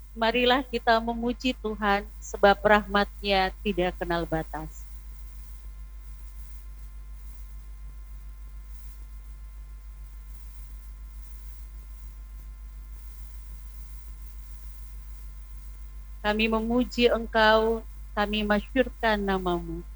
Marilah kita memuji Tuhan sebab rahmat-Nya tidak kenal batas. Kami memuji Engkau, kami masyurkan nama-Mu.